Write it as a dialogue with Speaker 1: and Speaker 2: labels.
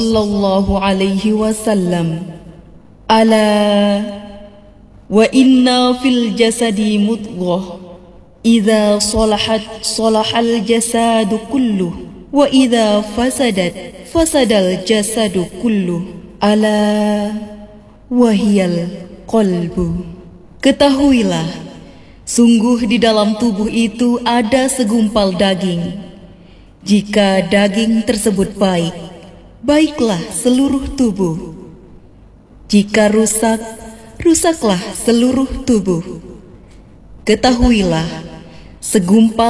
Speaker 1: sallallahu alaihi wasallam, ala wa inna fil jasadi mudghah idza salahat salahal jasadu kulluh wa idza fasadat fasadal jasadu kulluh, ala wahiyal qalbu. Ketahuilah, sungguh di dalam tubuh itu ada segumpal daging. Jika daging tersebut baik, baiklah seluruh tubuh. Jika rusak, rusaklah seluruh tubuh. Ketahuilah, segumpal